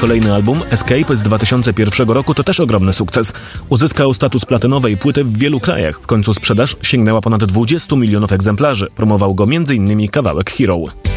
kolejny album, Escape z 2001 roku, to też ogromny sukces. Uzyskał status platynowej płyty w wielu krajach. W końcu sprzedaż sięgnęła ponad 20 milionów egzemplarzy. Promował go m.in. kawałek Hero.